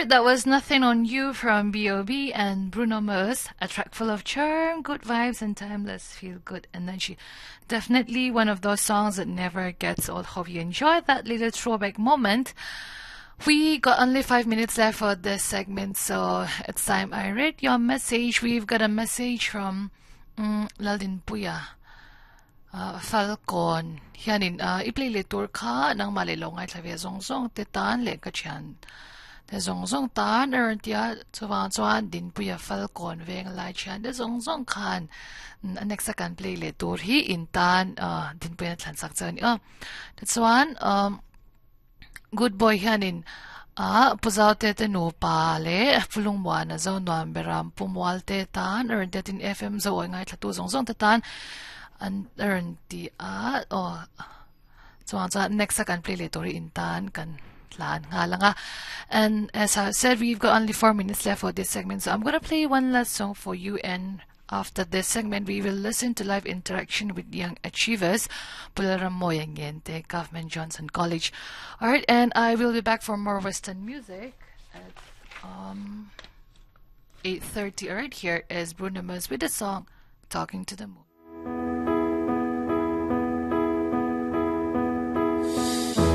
Alright, that was Nothing on You from B.O.B. and Bruno Mars. A track full of charm, good vibes, and timeless feel good energy. Definitely one of those songs that never gets old. Hope you enjoyed that little throwback moment. We got only 5 minutes left for this segment, so it's time I read your message. We've got a message from Laldin Puya. Falcon. Yanin, iplay litur ka ng malilongay sa zongzong titan le kachan. The zongzong tan tia chuan din puya Falcon veng lai chan the zongzong kan next kan play litur hi in tan din puya tlan sak chan that's one good boy yanin puzaute te no pa le pulung mo na zo nuam beram pumwal te tan te tin FM zo ngai thatu zongzong te tan and ti so next can play later in tan kan lan nga lang and as I said, we've got only 4 minutes left for this segment, so I'm gonna play one last song for you, and after this segment we will listen to live interaction with young achievers Pularam Moyang Yente, Government Johnson College. Alright, and I will be back for more Western music at 8:30. Alright, here is Bruno Mars with the song Talking to the Moon.